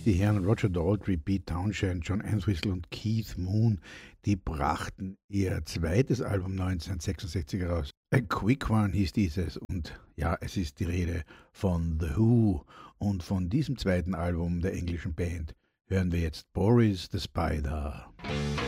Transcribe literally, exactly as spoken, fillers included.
Die Herren Roger Daltrey, Pete Townshend, John Entwistle und Keith Moon, die brachten ihr zweites Album neunzehnhundertsechsundsechzig heraus. A Quick One hieß dieses und ja, es ist die Rede von The Who und von diesem zweiten Album der englischen Band hören wir jetzt Boris the Spider.